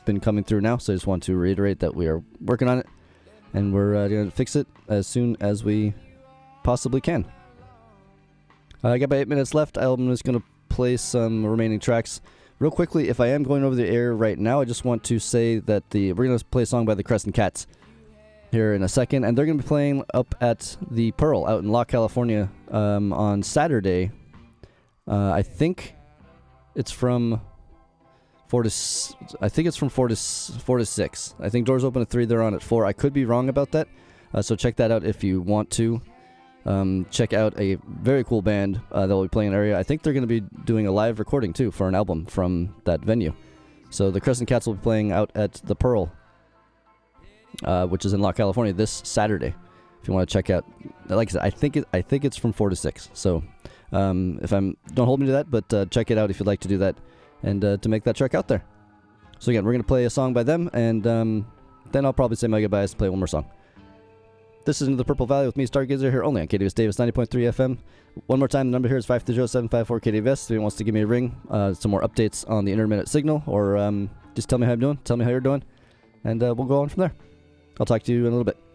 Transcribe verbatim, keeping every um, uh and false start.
been coming through now, so I just want to reiterate that we are working on it, and we're uh, going to fix it as soon as we possibly can. Uh, I got about eight minutes left. I'm just going to play some remaining tracks. Real quickly, if I am going over the air right now, I just want to say that the we're going to play a song by the Crescent Cats here in a second, and they're going to be playing up at the Pearl out in Locke, California um, on Saturday. Uh, I think it's from four to. S- I think it's from four to s- four to six. I think doors open at three. They're on at four. I could be wrong about that, uh, so check that out if you want to. Um, check out a very cool band uh, that will be playing in the area. I think they're going to be doing a live recording too for an album from that venue. So the Crescent Cats will be playing out at the Pearl, uh, which is in Locke, California, this Saturday. If you want to check out, like I said, I think it, I think it's from four to six. So um, if I'm, don't hold me to that, but uh, check it out if you'd like to do that and uh, to make that trek out there. So again, we're going to play a song by them, and um, then I'll probably say my goodbyes and play one more song. This is Into the Purple Valley with me, Stargazer, here only on K D V S Davis ninety point three F M. One more time, the number here is five three zero, seven five four, K D V S. If anyone wants to give me a ring, uh, some more updates on the intermittent signal, or um, just tell me how I'm doing, tell me how you're doing, and uh, we'll go on from there. I'll talk to you in a little bit.